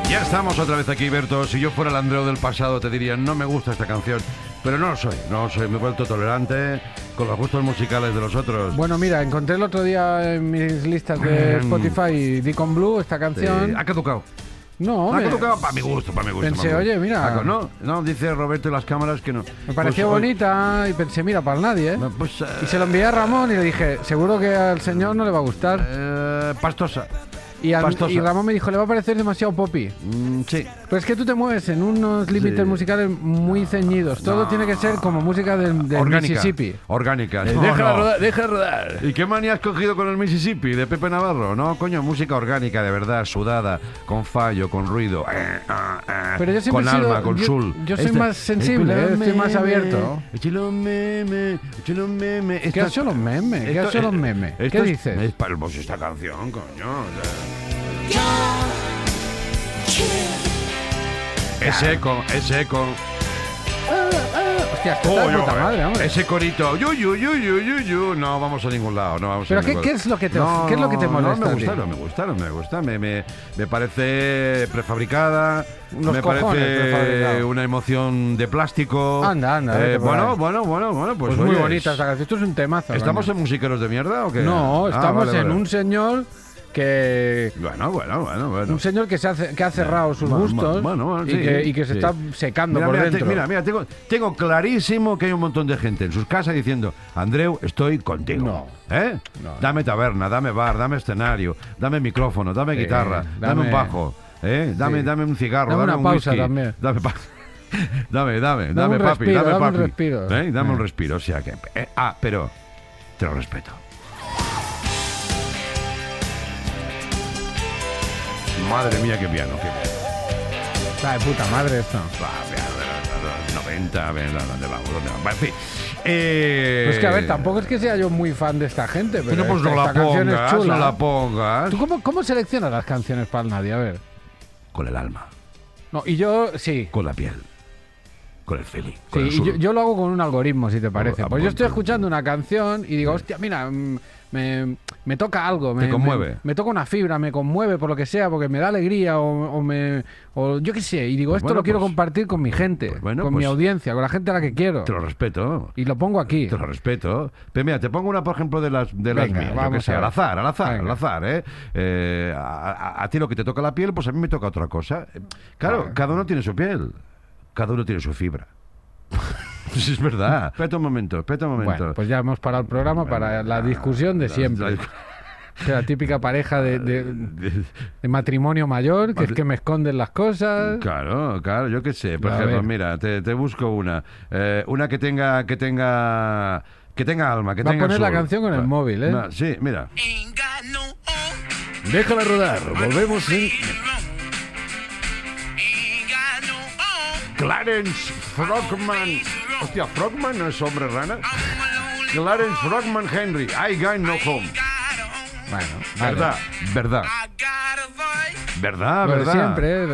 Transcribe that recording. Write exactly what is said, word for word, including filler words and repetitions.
Ya estamos otra vez aquí, Berto. Si yo fuera el Andreu del pasado te diría, no me gusta esta canción. Pero no lo soy, no lo soy. Me he vuelto tolerante con los gustos musicales de los otros. Bueno, mira, encontré el otro día en mis listas de Spotify Deacon Blue esta canción. Sí, ha caducado. No, Ha me, caducado para mi gusto, para mi gusto. pensé, para mi gusto. oye, mira. Ah, No, no, dice Roberto y las cámaras que no. me pareció Pues, bonita y pensé, mira, para el nadie, ¿eh? oye, Pues, eh, Y se lo envié a Ramón y le dije, seguro que al señor no le va a gustar. eh, pastosa. Y, a- pastosa. y Ramón me dijo, le va a parecer demasiado poppy. Mm, sí. Pero es que tú te mueves en unos límites Sí. musicales muy ceñidos. Todo No. tiene que ser como música del, del Orgánica. Mississippi. Orgánica. Eh, No, déjala no. rodar, déjala rodar. ¿Y qué manía has cogido con el Mississippi de Pepe Navarro? No, coño, música orgánica, de verdad, sudada, con fallo, con ruido, eh, ah, ah, Pero yo siempre con he sido- alma, con yo- sul. yo soy más sensible, eh, estoy más abierto. Échale un meme, échale un meme. ¿Qué ha hecho los memes? ¿Qué ha esto- hecho los eh, memes? esto ¿Qué es- dices? Es para pues, esta canción, coño. o sea. Es eco, es eco. Hostia, esto está de Oh, puta yo, madre, hombre. Ese corito, yu, yu, yu, yu, yu, yu. No vamos a ningún lado, no vamos ¿Pero a qué- ningún qué lado. es lo que te- qué es lo que te molesta No, a me ti? gusta, no me gusta, no me gusta. Me, me, me parece prefabricada. Los me cojones parece prefabricado. una emoción de plástico. Anda, anda, vete Eh, por bueno, ahí. bueno, bueno, bueno, pues, Pues muy oye, bonita esta canción. Esto es un temazo. ¿Estamos coño. en musiqueros de mierda o qué? No, Ah, estamos vale, en vale. un señor que... Bueno, bueno, bueno, bueno. Un señor que, se ha, ce- que ha cerrado sus Bueno, gustos bueno, bueno, y, sí, que, y que se sí. está secando Mira, por mira, te- dentro. mira, mira, tengo, tengo clarísimo que hay un montón de gente en sus casas diciendo, Andreu, estoy contigo. No. ¿Eh? No. Dame taberna, dame bar, dame escenario, dame micrófono, dame Sí, guitarra, dame, dame- un bajo, ¿eh? Dame, Sí. dame un cigarro, Dame dame, una un pausa whisky, también. Dame, pa- dame, dame, Dame dame, un papi, respiro, dame, dame un papi. respiro. ¿Eh? Dame un Eh. respiro, o sea que... eh, ah, pero te lo respeto. Madre mía, qué piano, qué piano. Está de puta madre esto. Va, piano de los- de los noventa, a ver, ¿dónde vamos? ¿Dónde vamos? En fin. Eh, Pues que a ver, tampoco es que sea yo muy fan de esta gente, pero, Pero pues esta, no la esta canción pongas, es chula. no la pongas. ¿Tú cómo, cómo seleccionas las canciones para el nadie? A ver. Con el alma, No, y yo, sí. con la piel, con el feeling, Sí, con el y sur. yo, yo lo hago con un algoritmo, si te parece. Ah, Pues yo pues, estoy pues, escuchando una canción y digo, hostia, mira, mm, me, me toca algo. Me, Te conmueve. Me, me toca una fibra, me conmueve por lo que sea, porque me da alegría o, o me... O yo qué sé, y digo, Pues esto bueno, lo quiero pues- compartir con mi gente, pues bueno, con mi pues- audiencia, con la gente a la que quiero. Te lo respeto. Y lo pongo aquí. Te lo respeto. Pero mira, te pongo una, por ejemplo, de las, de las Venga, mías. Yo vamos que sé, a al ver. azar, al azar, Venga. al azar, ¿eh? Eh, a, a- a ti lo que te toca la piel, pues a mí me toca otra cosa. Eh, Claro, Vale. cada uno tiene su piel. Cada uno tiene su fibra. Pues es verdad. Espérate un momento, espérate un momento. Bueno, pues ya hemos parado el programa para la discusión de La- siempre. la- Que la típica pareja de, de- de matrimonio mayor, que es que me esconden las cosas. Claro, claro, yo qué sé. Por A ejemplo, ver. mira, te, te busco una. Eh, una que tenga, que tenga, que tenga alma, que Va a tenga poner la soul. canción con el Va. móvil, ¿eh? No, sí, mira. Ain't got no home, Déjala rodar. Volvemos en ain't got no home. Clarence Frogman. Hostia, Frogman no es hombre rana. I'm a lonely Clarence Frogman Henry. I got no home. got a home. Bueno, vale. Verdad, verdad, I got a voice. verdad, Lo de verdad. siempre, ¿eh?